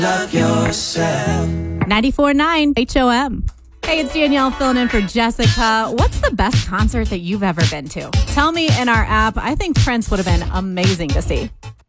Love yourself. 94.9 HOM. Hey, it's Danielle filling in for Jessica. What's the best concert that you've ever been to? Tell me in our app. I think Prince would have been amazing to see.